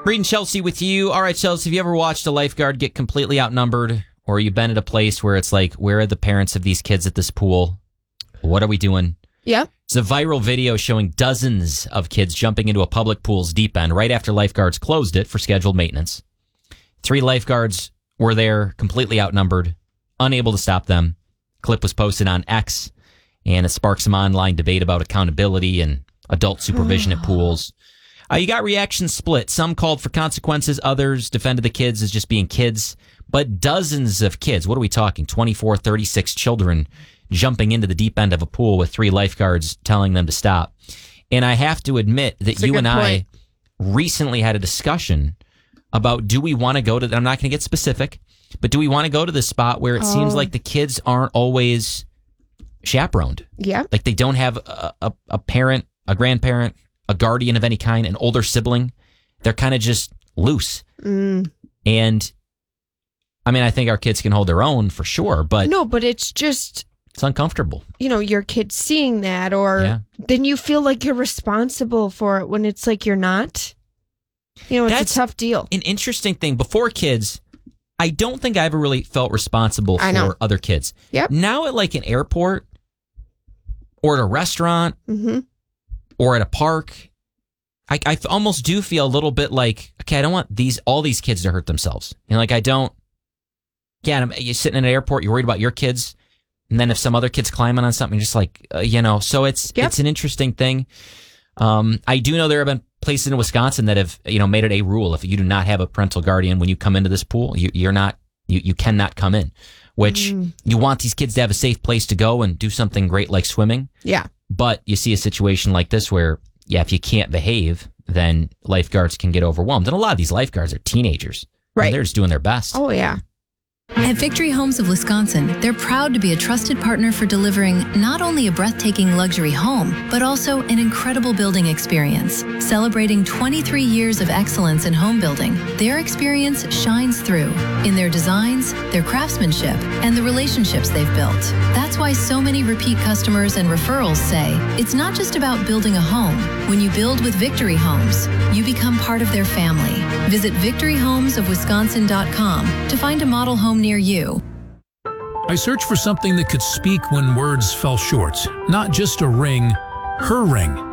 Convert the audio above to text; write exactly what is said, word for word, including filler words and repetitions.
Reed and Chelsea with you. All right, Chelsea, have you ever watched a lifeguard get completely outnumbered? Or you've been at a place where it's like, where are the parents of these kids at this pool? What are we doing? Yeah. It's a viral video showing dozens of kids jumping into a public pool's deep end right after lifeguards closed it for scheduled maintenance. Three lifeguards were there, completely outnumbered, unable to stop them. Clip was posted on X, and it sparked some online debate about accountability and adult supervision at pools. Uh, you got reactions split. Some called for consequences. Others defended the kids as just being kids. But dozens of kids, what are we talking? twenty-four, thirty-six children jumping into the deep end of a pool with three lifeguards telling them to stop. And I have to admit that That's a you good and I point. recently had a discussion about, do we want to go to, I'm not going to get specific, but do we want to go to the spot where it Oh. seems like the kids aren't always chaperoned? Yeah. Like they don't have a, a, a parent, a grandparent, a guardian of any kind, an older sibling. They're kind of just loose. Mm. And I mean, I think our kids can hold their own for sure, but No, but it's just, it's uncomfortable. you know, your kid seeing that, or Yeah. then you feel like you're responsible for it when it's like you're not. You know, it's That's a tough deal. An interesting thing. Before kids, I don't think I ever really felt responsible I know. for other kids. Yep. Now at like an airport or at a restaurant Mm-hmm. or at a park, I, I almost do feel a little bit like, okay, I don't want these all these kids to hurt themselves. You know, like I don't. Yeah, I'm- you're sitting in an airport, you're worried about your kids, and then if some other kid's climbing on something, you're just like, uh, you know. So it's Yep. it's an interesting thing. Um, I do know there have been places in Wisconsin that have, you know, made it a rule: if you do not have a parental guardian when you come into this pool, you, you're not, you, you cannot come in. Which Mm. you want these kids to have a safe place to go and do something great like swimming. Yeah. But you see a situation like this where, yeah, if you can't behave, then lifeguards can get overwhelmed. And a lot of these lifeguards are teenagers. And Right. they're just doing their best. Oh, yeah. At Victory Homes of Wisconsin, they're proud to be a trusted partner for delivering not only a breathtaking luxury home, but also an incredible building experience. Celebrating twenty-three years of excellence in home building, their experience shines through in their designs, their craftsmanship, and the relationships they've built. That's why so many repeat customers and referrals say it's not just about building a home. When you build with Victory Homes, you become part of their family. Visit victory homes of wisconsin dot com to find a model home near you. I searched for something that could speak when words fell short. Not just a ring, her ring.